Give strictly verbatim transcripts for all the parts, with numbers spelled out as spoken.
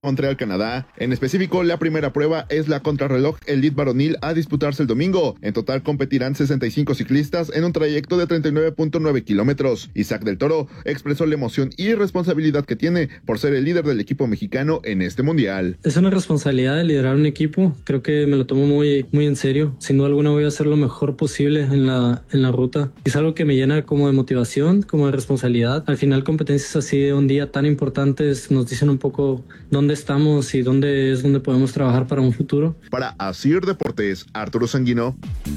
Montreal, Canadá. En específico, la primera prueba es la contrarreloj Elite Varonil a disputarse el domingo. En total competirán sesenta y cinco ciclistas en un trayecto de treinta y nueve punto nueve kilómetros. Isaac del Toro expresó la emoción y responsabilidad que tiene por ser el líder del equipo mexicano en este mundial. Es una responsabilidad de liderar un equipo. Creo que me lo tomo muy, muy en serio. Sin duda alguna voy a hacer lo mejor posible en la, en la ruta. Es algo que me llena como de motivación, como de responsabilidad. Al final, competencias así de un día tan importantes nos dicen un poco dónde estamos y dónde es donde podemos trabajar para un futuro. Para Asir Deportes, Arturo Sanguino.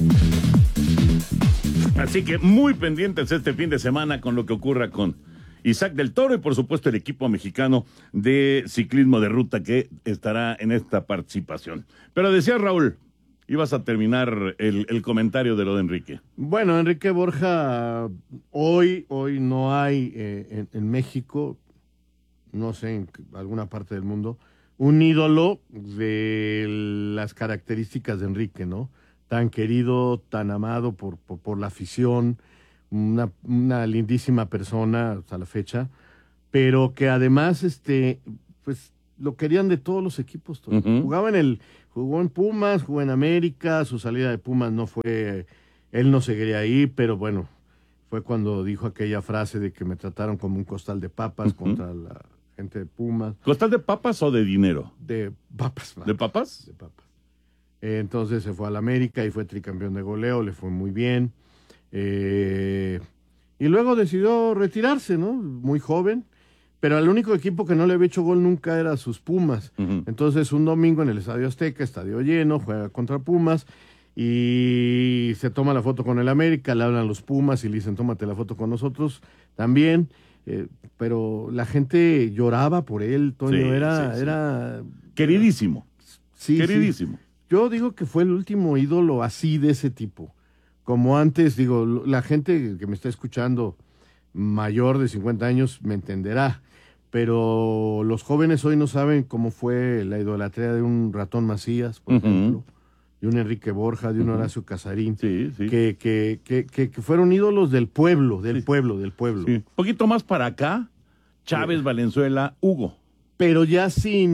Así que muy pendientes este fin de semana con lo que ocurra con Isaac del Toro y por supuesto el equipo mexicano de ciclismo de ruta que estará en esta participación. Pero decía Raúl, ibas a terminar el, el comentario de lo de Enrique. Bueno, Enrique Borja, hoy, hoy no hay eh, en, en México, no sé, en alguna parte del mundo, un ídolo de las características de Enrique, ¿no? Tan querido, tan amado por, por, por la afición, una, una lindísima persona hasta la fecha, pero que además, este, pues, lo querían de todos los equipos. Todos. Uh-huh. Jugaba en el, jugó en Pumas, jugó en América, su salida de Pumas no fue, él no seguiría ahí, pero bueno, fue cuando dijo aquella frase de que me trataron como un costal de papas uh-huh. contra la gente de Pumas. ¿Costal de papas o de dinero? De papas. ¿De papas? De papas. Eh, entonces se fue al América y fue tricampeón de goleo, le fue muy bien. Eh, y luego decidió retirarse, ¿no? Muy joven. Pero el único equipo que no le había hecho gol nunca era sus Pumas. Uh-huh. Entonces un domingo en el Estadio Azteca, estadio lleno, juega contra Pumas y se toma la foto con el América, le hablan los Pumas y le dicen tómate la foto con nosotros también. Eh, pero la gente lloraba por él, Toño, sí, era, sí, sí. era... Queridísimo. Sí, Queridísimo. Sí. Yo digo que fue el último ídolo así de ese tipo. Como antes, digo, la gente que me está escuchando mayor de cincuenta años me entenderá, pero los jóvenes hoy no saben cómo fue la idolatría de un Ratón Macías, por uh-huh. ejemplo, de un Enrique Borja, de un uh-huh. Horacio Casarín, sí, sí. Que, que, que, que, que fueron ídolos del pueblo, del sí. pueblo, del pueblo. Sí. Un poquito más para acá, Chávez, sí. Valenzuela, Hugo. Pero ya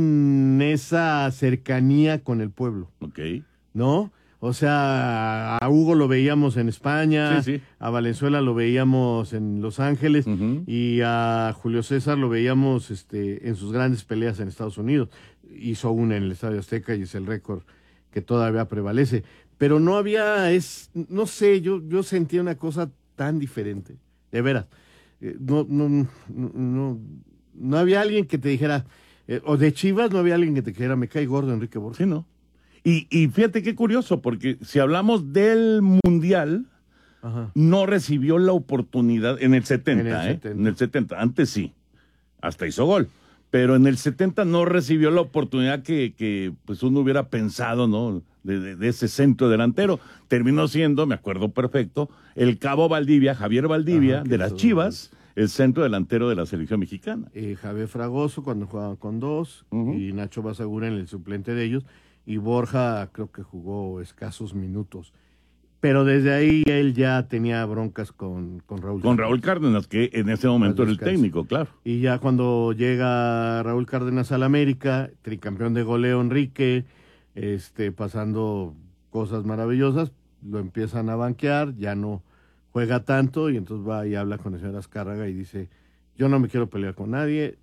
sin esa cercanía con el pueblo. Ok. ¿No? O sea, a Hugo lo veíamos en España, sí, sí. a Valenzuela lo veíamos en Los Ángeles uh-huh. y a Julio César lo veíamos este, en sus grandes peleas en Estados Unidos. Hizo una en el Estadio Azteca y es el récord que todavía prevalece. Pero no había, es, no sé, yo, yo sentía una cosa tan diferente, de veras. Eh, no, no, no, no, no había alguien que te dijera, eh, o de Chivas no había alguien que te dijera, me cae gordo Enrique Borja. Sí, no. Y, y fíjate qué curioso, porque si hablamos del Mundial, ajá. no recibió la oportunidad en el setenta, en el, ¿eh? setenta. En el setenta, antes sí, hasta hizo gol, pero en el setenta no recibió la oportunidad que, que pues uno hubiera pensado, ¿no? De, de, de ese centro delantero. Terminó siendo, me acuerdo perfecto, el Cabo Valdivia, Javier Valdivia, ajá, de las Chivas, el centro delantero de la selección mexicana. Eh, Javier Fragoso cuando jugaban con dos, uh-huh. y Nacho Basagura en el suplente de ellos, y Borja creo que jugó escasos minutos. Pero desde ahí él ya tenía broncas con, con Raúl Con Cárdenas. Raúl Cárdenas, que en ese momento era el técnico, claro. Y ya cuando llega Raúl Cárdenas al América, tricampeón de goleo Enrique, este, pasando cosas maravillosas, lo empiezan a banquear, ya no juega tanto, y entonces va y habla con el señor Azcárraga y dice, yo no me quiero pelear con nadie,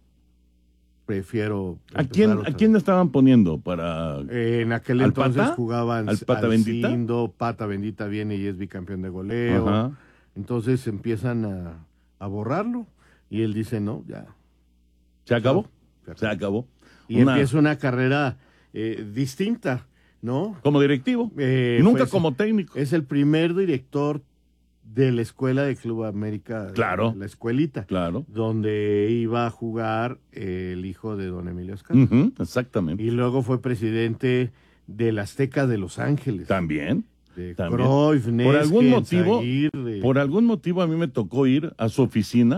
prefiero... ¿A quién, ¿A quién estaban poniendo para...? Eh, en aquel entonces Pata? jugaban ¿Al Pata Bendita? Alcindo, Pata Bendita viene y es bicampeón de goleo. Ajá. Entonces empiezan a, a borrarlo y él dice, no, ya. ¿Se acabó? Se acabó. Se acabó. Y una... empieza una carrera eh, distinta, ¿no? Como directivo, eh, nunca como técnico. Es el primer director de la escuela de Club América, claro, la escuelita, claro, donde iba a jugar el hijo de don Emilio Azcárraga. Uh-huh, exactamente. Y luego fue presidente del Azteca de Los Ángeles. También. De también. Cruyff, Nesque, por algún motivo, Aguirre. por algún motivo a mí me tocó ir a su oficina,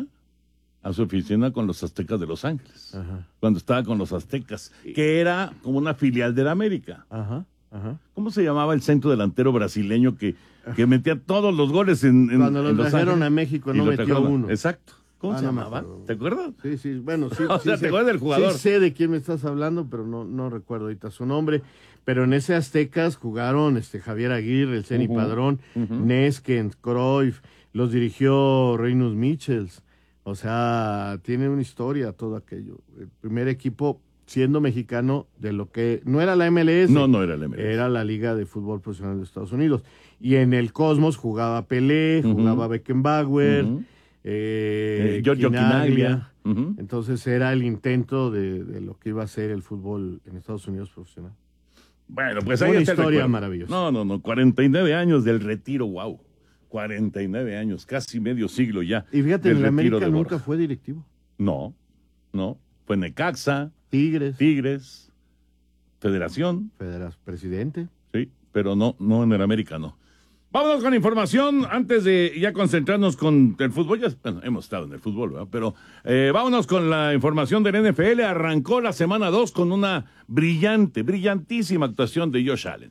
a su oficina con los Aztecas de Los Ángeles, ajá. cuando estaba con los Aztecas, que era como una filial de la América. Ajá. Ajá. ¿Cómo se llamaba el centro delantero brasileño que, que metía todos los goles en, en Cuando en lo Los trajeron Ángeles? a México no metió uno. Exacto, ¿Cómo ah, se no llamaba? ¿Te acuerdas? Sí, sí, bueno, sí. O sí sea, sé, ¿te acuerdas del jugador? Sí sé de quién me estás hablando, pero no, no recuerdo ahorita su nombre. Pero en ese Aztecas jugaron este Javier Aguirre, el Ceni uh-huh. Padrón, uh-huh. Neskens, Cruyff, los dirigió Reinus Michels. O sea, tiene una historia todo aquello. El primer equipo siendo mexicano de lo que no era la M L S. No, no era la M L S. Era la Liga de Fútbol Profesional de Estados Unidos. Y en el Cosmos jugaba Pelé, uh-huh. jugaba Beckenbauer, uh-huh. eh, eh, Giorgio Quinaglia. Uh-huh. Entonces era el intento de, de lo que iba a ser el fútbol en Estados Unidos profesional. Bueno, pues ahí una está historia maravillosa. No, no, no, cuarenta y nueve años del retiro, wow. cuarenta y nueve años, casi medio siglo ya. Y fíjate, en América nunca fue directivo. No, no. Fue Necaxa, Tigres, Tigres, Federación. Federas, presidente. Sí, pero no, no en el América, no. Vámonos con información antes de ya concentrarnos con el fútbol. Ya, bueno, hemos estado en el fútbol, ¿verdad? Pero eh, vámonos con la información del N F L. Arrancó la semana dos con una brillante, brillantísima actuación de Josh Allen.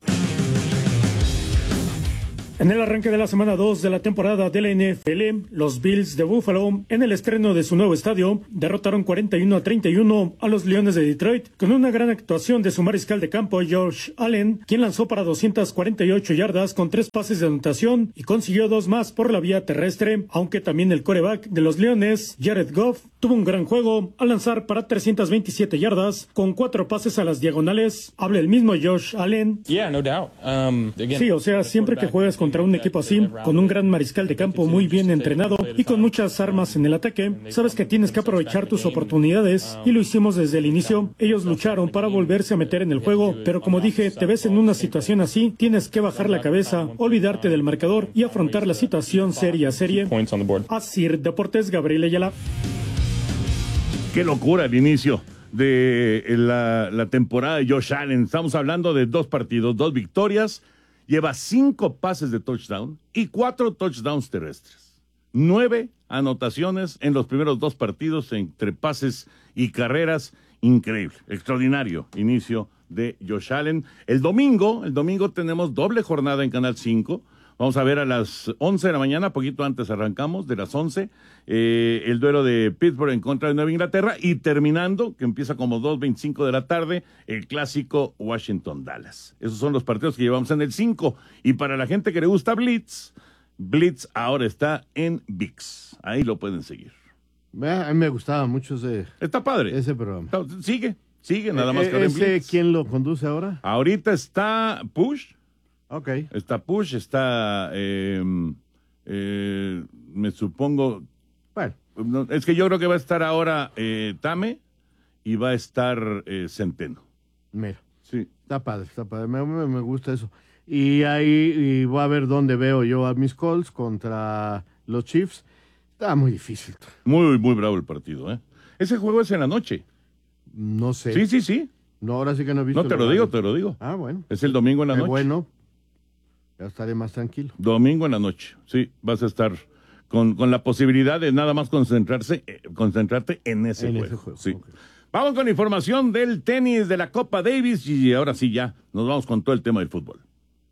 En el arranque de la semana dos de la temporada de la N F L, los Bills de Buffalo, en el estreno de su nuevo estadio, derrotaron cuarenta y uno a treinta y uno a los Leones de Detroit, con una gran actuación de su mariscal de campo, Josh Allen, quien lanzó para doscientas cuarenta y ocho yardas con tres pases de anotación y consiguió dos más por la vía terrestre, aunque también el quarterback de los Leones, Jared Goff, tuvo un gran juego al lanzar para trescientas veintisiete yardas con cuatro pases a las diagonales. Habla el mismo Josh Allen. Yeah, no doubt. Um, again, sí, o sea, siempre que juegas con contra un equipo así, con un gran mariscal de campo muy bien entrenado y con muchas armas en el ataque, sabes que tienes que aprovechar tus oportunidades y lo hicimos desde el inicio. Ellos lucharon para volverse a meter en el juego, pero como dije, te ves en una situación así, tienes que bajar la cabeza, olvidarte del marcador y afrontar la situación serie a serie. Así, Deportes, Gabriel Ayala. Qué locura el inicio de la, la temporada de Josh Allen. Estamos hablando de dos partidos, dos victorias. Lleva cinco pases de touchdown y cuatro touchdowns terrestres. Nueve anotaciones en los primeros dos partidos entre pases y carreras. Increíble, extraordinario inicio de Josh Allen. El domingo, el domingo tenemos doble jornada en Canal cinco. Vamos a ver a las once de la mañana, poquito antes arrancamos, de las once, eh, el duelo de Pittsburgh en contra de Nueva Inglaterra y terminando, que empieza como dos veinticinco de la tarde, el clásico Washington-Dallas. Esos son los partidos que llevamos en el cinco. Y para la gente que le gusta Blitz, Blitz ahora está en V I X. Ahí lo pueden seguir. A mí me gustaba mucho ese, está padre. ese programa. Sigue, sigue, nada más eh, que en ese, Blitz. ¿Quién lo conduce ahora? Ahorita está Push. Ok. Está Push, está, eh, eh, me supongo, bueno, no, es que yo creo que va a estar ahora eh, Tame y va a estar eh, Centeno. Mira, sí. Está padre, está padre, me, me, me gusta eso. Y ahí y voy a ver dónde veo yo a mis Colts contra los Chiefs. Está muy difícil. Muy, muy bravo el partido, ¿eh? Ese juego es en la noche. No sé. Sí, sí, sí. No, ahora sí que no he visto. No, te lo digo, te lo digo. Ah, bueno. Es el domingo en la Qué noche. bueno. Ya estaré más tranquilo. Domingo en la noche, sí, vas a estar con, con la posibilidad de nada más concentrarse, eh, concentrarte en ese en juego. Ese juego. Sí. Okay. Vamos con información del tenis de la Copa Davis y ahora sí ya nos vamos con todo el tema del fútbol.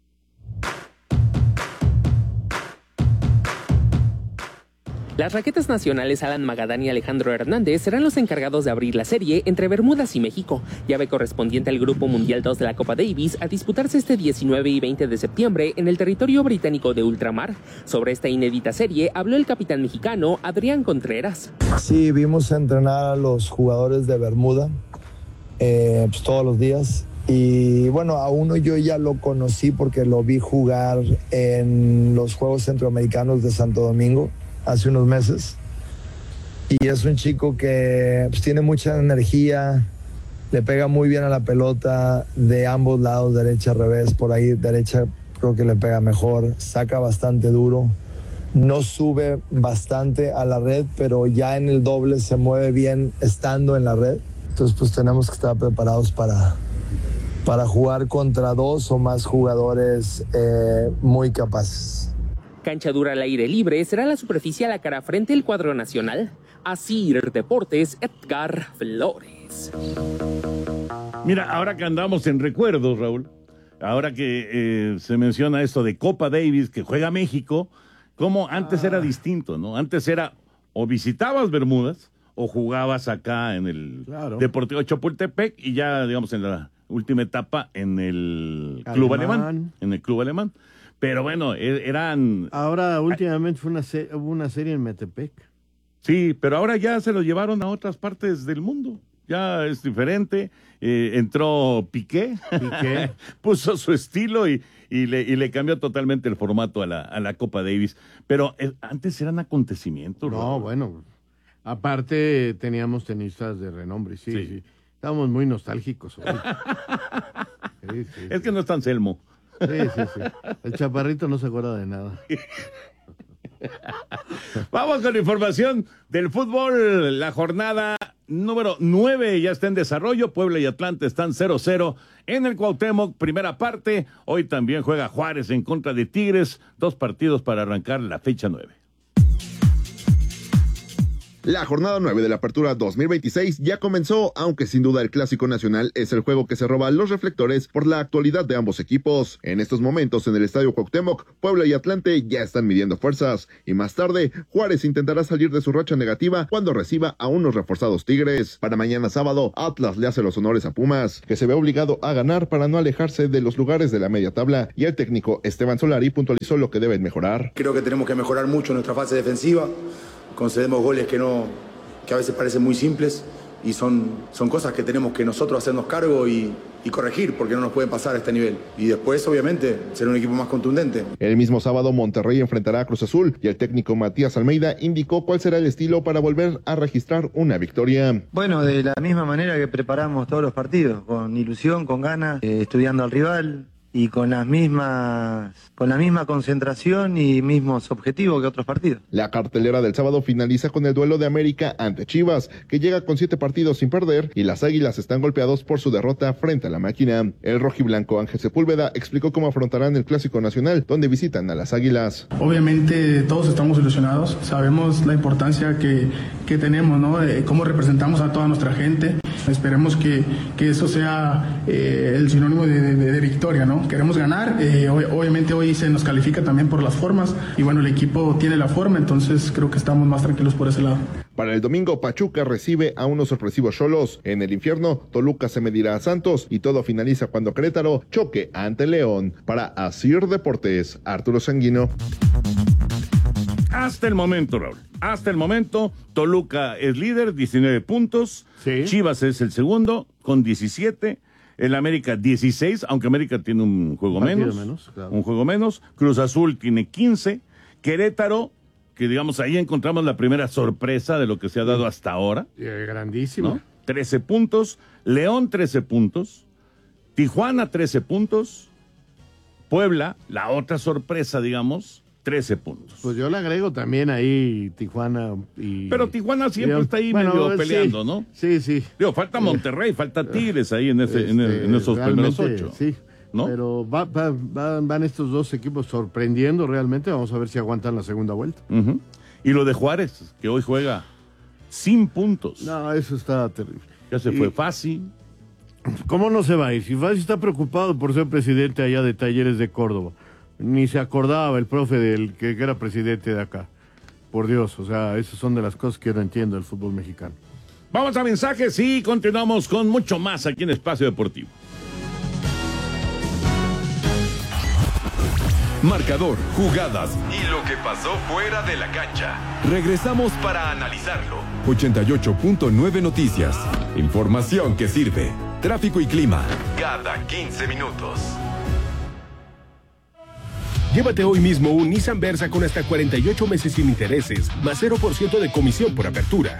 Las raquetas nacionales Alan Magadán y Alejandro Hernández serán los encargados de abrir la serie entre Bermudas y México, llave correspondiente al Grupo Mundial dos de la Copa Davis, a disputarse este diecinueve y veinte de septiembre en el territorio británico de ultramar. Sobre esta inédita serie habló el capitán mexicano Adrián Contreras. Sí, vimos entrenar a los jugadores de Bermuda eh, pues, todos los días. Y bueno, a uno yo ya lo conocí porque lo vi jugar en los Juegos Centroamericanos de Santo Domingo hace unos meses, y es un chico que pues, tiene mucha energía, le pega muy bien a la pelota de ambos lados, derecha, revés. Por ahí derecha creo que le pega mejor, saca bastante duro, no sube bastante a la red, pero ya en el doble se mueve bien estando en la red. Entonces pues tenemos que estar preparados para, para jugar contra dos o más jugadores eh, muy capaces. Cancha dura al aire libre será la superficie a la cara frente al cuadro nacional. Asir Deportes, Edgar Flores. Mira, ahora que andamos en recuerdos, Raúl, ahora que eh, se menciona esto de Copa Davis, que juega México, como antes ah. era distinto, ¿no? Antes era o visitabas Bermudas o jugabas acá en el claro. Deportivo Chapultepec y ya, digamos, en la última etapa en el Alemán. Club Alemán. En el Club Alemán. Pero bueno, eran... Ahora, últimamente fue una se- hubo una serie en Metepec. Sí, pero ahora ya se lo llevaron a otras partes del mundo. Ya es diferente. Eh, entró Piqué, Piqué. puso su estilo y, y, le, y le cambió totalmente el formato a la, a la Copa Davis. Pero eh, antes eran acontecimientos. No, ¿no? bueno. Aparte teníamos tenistas de renombre, sí, sí. sí. Estábamos muy nostálgicos. Sí, sí, es sí. que no es tan Selmo. Sí, sí, sí. El chaparrito no se acuerda de nada. Vamos con la información del fútbol. La jornada número nueve ya está en desarrollo. Puebla y Atlante están cero cero en el Cuauhtémoc, primera parte. Hoy también juega Juárez en contra de Tigres. Dos partidos para arrancar la fecha nueve. La jornada nueve de la Apertura dos mil veintiséis ya comenzó, aunque sin duda el Clásico Nacional es el juego que se roba los reflectores por la actualidad de ambos equipos. En estos momentos en el Estadio Cuauhtémoc, Puebla y Atlante ya están midiendo fuerzas, y más tarde, Juárez intentará salir de su racha negativa cuando reciba a unos reforzados Tigres. Para mañana sábado, Atlas le hace los honores a Pumas, que se ve obligado a ganar para no alejarse de los lugares de la media tabla, y el técnico Esteban Solari puntualizó lo que deben mejorar. Creo que tenemos que mejorar mucho nuestra fase defensiva. Concedemos goles que no que a veces parecen muy simples y son, son cosas que tenemos que nosotros hacernos cargo y, y corregir, porque no nos pueden pasar a este nivel. Y después, obviamente, ser un equipo más contundente. El mismo sábado, Monterrey enfrentará a Cruz Azul y el técnico Matías Almeida indicó cuál será el estilo para volver a registrar una victoria. Bueno, de la misma manera que preparamos todos los partidos, con ilusión, con ganas, eh, estudiando al rival y con las mismas, con la misma concentración y mismos objetivos que otros partidos. La cartelera del sábado finaliza con el duelo de América ante Chivas, que llega con siete partidos sin perder, y las Águilas están golpeados por su derrota frente a la Máquina. El rojiblanco Ángel Sepúlveda explicó cómo afrontarán el Clásico Nacional, donde visitan a las Águilas. Obviamente todos estamos ilusionados, sabemos la importancia que, que tenemos, ¿no? Eh, cómo representamos a toda nuestra gente. Esperemos que, que eso sea eh, el sinónimo de, de, de victoria, ¿no? Queremos ganar, eh, obviamente hoy se nos califica también por las formas y bueno, el equipo tiene la forma, entonces creo que estamos más tranquilos por ese lado. Para el domingo, Pachuca recibe a unos sorpresivos Xolos. En el infierno, Toluca se medirá a Santos y todo finaliza cuando Querétaro choque ante León. Para Asir Deportes, Arturo Sanguino. Hasta el momento, Raúl, hasta el momento, Toluca es líder, diecinueve puntos, sí. Chivas es el segundo con diecisiete, el América dieciséis, aunque América tiene un juego menos, menos claro. un juego menos, Cruz Azul tiene quince, Querétaro, que digamos ahí encontramos la primera sorpresa de lo que se ha dado hasta ahora. Eh, grandísimo. ¿No? trece puntos, León trece puntos, Tijuana trece puntos, Puebla, la otra sorpresa, digamos, trece puntos. Pues yo le agrego también ahí Tijuana y... Pero Tijuana siempre y, está ahí bueno, medio peleando, sí, ¿no? Sí, sí. Digo, falta Monterrey, falta Tigres ahí en, ese, este, en, el, en esos primeros ocho. Sí, ¿no? Pero va, va, va, van estos dos equipos sorprendiendo realmente. Vamos a ver si aguantan la segunda vuelta. Uh-huh. Y lo de Juárez, que hoy juega sin puntos. No, eso está terrible. Ya se y... fue Fassi. ¿Cómo no se va a ir? Si Fassi está preocupado por ser presidente allá de Talleres de Córdoba. Ni se acordaba el profe del que era presidente de acá. Por Dios, o sea, esas son de las cosas que yo no entiendo del fútbol mexicano. Vamos a mensajes y continuamos con mucho más aquí en Espacio Deportivo. Marcador, jugadas y lo que pasó fuera de la cancha. Regresamos para analizarlo. ochenta y ocho punto nueve Noticias. Información que sirve. Tráfico y clima. Cada quince minutos. Llévate hoy mismo un Nissan Versa con hasta cuarenta y ocho meses sin intereses, más cero por ciento de comisión por apertura.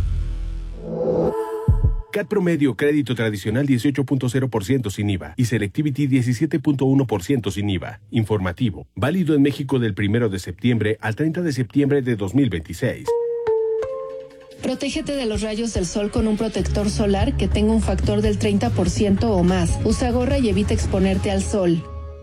C A T promedio crédito tradicional dieciocho punto cero por ciento sin I V A y Selectivity diecisiete punto uno por ciento sin I V A. Informativo. Válido en México del primero de septiembre al treinta de septiembre de dos mil veintiséis. Protégete de los rayos del sol con un protector solar que tenga un factor del treinta por ciento o más. Usa gorra y evita exponerte al sol.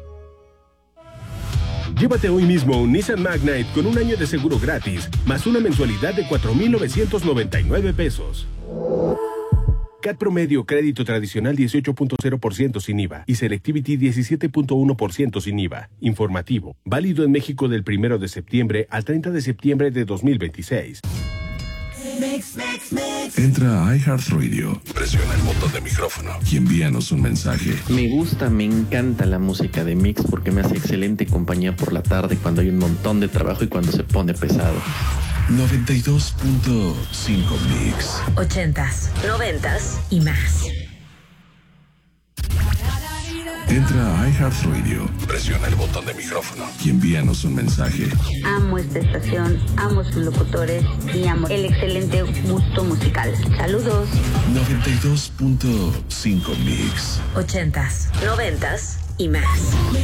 Llévate hoy mismo un Nissan Magnite con un año de seguro gratis, más una mensualidad de cuatro mil novecientos noventa y nueve pesos. C A T promedio crédito tradicional dieciocho punto cero por ciento sin I V A y Selectivity diecisiete punto uno por ciento sin I V A. Informativo. Válido en México del primero de septiembre al treinta de septiembre de dos mil veintiséis. Mix, mix, mix. Entra a iHeartRadio, presiona el botón de micrófono y envíanos un mensaje. Me gusta, me encanta la música de Mix porque me hace excelente compañía por la tarde cuando hay un montón de trabajo y cuando se pone pesado. noventa y dos punto cinco Mix. Ochentas, noventas y más. Entra a iHeartRadio, presiona el botón de micrófono y envíanos un mensaje. Amo esta estación, amo sus locutores y amo el excelente gusto musical. Saludos. noventa y dos punto cinco Mix. Ochentas, noventas y más.